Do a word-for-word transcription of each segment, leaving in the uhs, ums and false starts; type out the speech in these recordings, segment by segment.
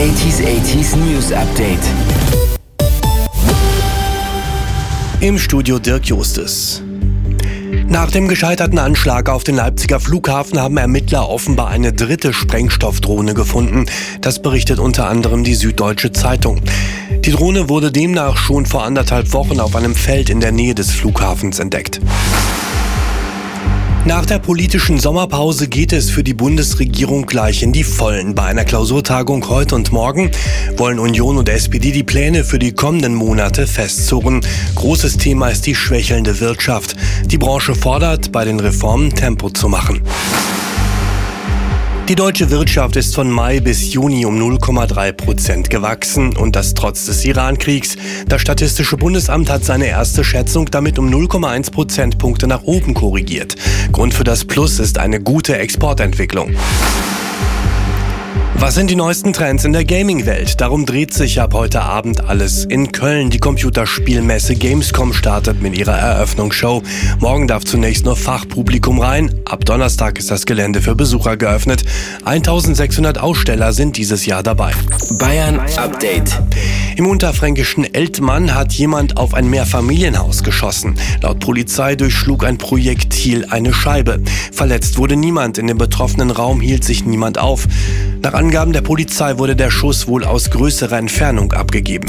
achtziger achtziger News Update. Im Studio Dirk Justus. Nach dem gescheiterten Anschlag auf den Leipziger Flughafen haben Ermittler offenbar eine dritte Sprengstoffdrohne gefunden. Das berichtet unter anderem die Süddeutsche Zeitung. Die Drohne wurde demnach schon vor anderthalb Wochen auf einem Feld in der Nähe des Flughafens entdeckt. Nach der politischen Sommerpause geht es für die Bundesregierung gleich in die Vollen. Bei einer Klausurtagung heute und morgen wollen Union und S P D die Pläne für die kommenden Monate festzurren. Großes Thema ist die schwächelnde Wirtschaft. Die Branche fordert, bei den Reformen Tempo zu machen. Die deutsche Wirtschaft ist von Mai bis Juni um null Komma drei Prozent gewachsen und das trotz des Iran-Kriegs. Das Statistische Bundesamt hat seine erste Schätzung damit um null Komma eins Prozentpunkte nach oben korrigiert. Grund für das Plus ist eine gute Exportentwicklung. Was sind die neuesten Trends in der Gaming-Welt? Darum dreht sich ab heute Abend alles in Köln. Die Computerspielmesse Gamescom startet mit ihrer Eröffnungsshow. Morgen darf zunächst nur Fachpublikum rein. Ab Donnerstag ist das Gelände für Besucher geöffnet. eintausendsechshundert Aussteller sind dieses Jahr dabei. Bayern Update. Im unterfränkischen Eltmann hat jemand auf ein Mehrfamilienhaus geschossen. Laut Polizei durchschlug ein Projektil eine Scheibe. Verletzt wurde niemand. In dem betroffenen Raum hielt sich niemand auf. Nach Angaben der Polizei wurde der Schuss wohl aus größerer Entfernung abgegeben.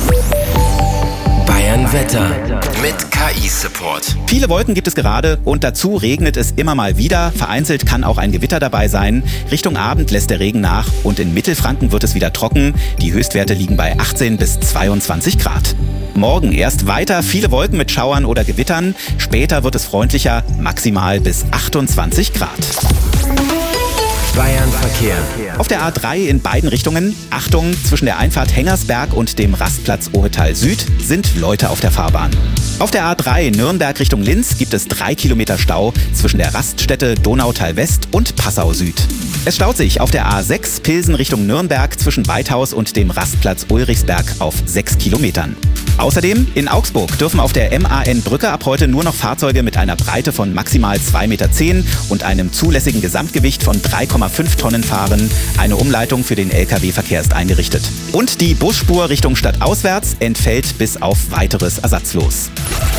Bayern Wetter mit K I-Support. Viele Wolken gibt es gerade und dazu regnet es immer mal wieder. Vereinzelt kann auch ein Gewitter dabei sein. Richtung Abend lässt der Regen nach und in Mittelfranken wird es wieder trocken. Die Höchstwerte liegen bei achtzehn bis zweiundzwanzig Grad. Morgen erst weiter viele Wolken mit Schauern oder Gewittern. Später wird es freundlicher, maximal bis achtundzwanzig Grad. Bayern Verkehr. Auf der A drei in beiden Richtungen, Achtung, zwischen der Einfahrt Hengersberg und dem Rastplatz Ohetal Süd sind Leute auf der Fahrbahn. Auf der A drei Nürnberg Richtung Linz gibt es drei Kilometer Stau zwischen der Raststätte Donautal West und Passau Süd. Es staut sich auf der A sechs Pilsen Richtung Nürnberg zwischen Weithaus und dem Rastplatz Ulrichsberg auf sechs Kilometern. Außerdem in Augsburg dürfen auf der M A N-Brücke ab heute nur noch Fahrzeuge mit einer Breite von maximal zwei Meter zehn und einem zulässigen Gesamtgewicht von drei Komma fünf Tonnen fahren. Eine Umleitung für den L K W-Verkehr ist eingerichtet. Und die Busspur Richtung Stadt auswärts entfällt bis auf weiteres ersatzlos.